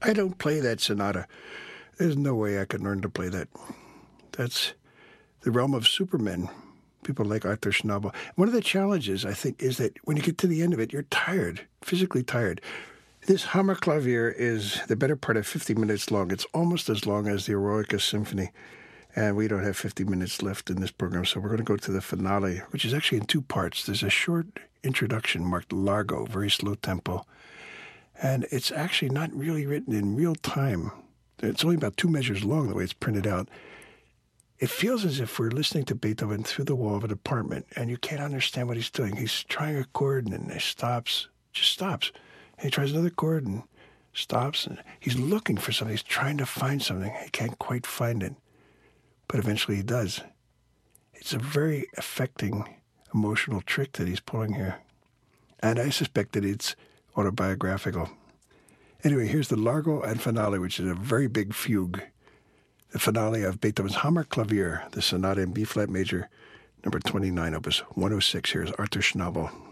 I don't play that sonata. There's no way I could learn to play that. That's the realm of supermen, people like Arthur Schnabel. One of the challenges, I think, is that when you get to the end of it, you're tired, physically tired. This Hammerklavier is the better part of 50 minutes long. It's almost as long as the Eroica Symphony. And we don't have 50 minutes left in this program, so we're going to go to the finale, which is actually in two parts. There's a short introduction marked Largo, very slow tempo. And it's actually not really written in real time. It's only about 2 measures long, the way it's printed out. It feels as if we're listening to Beethoven through the wall of an apartment, and you can't understand what he's doing. He's trying a chord, and then he stops, just stops. And he tries another chord and stops. And he's looking for something. He's trying to find something. He can't quite find it. But eventually he does. It's a very affecting, emotional trick that he's pulling here. And I suspect that it's autobiographical. Anyway, here's the Largo and Finale, which is a very big fugue. The finale of Beethoven's Hammerklavier, the Sonata in B-flat major, number 29, opus 106. Here's Arthur Schnabel.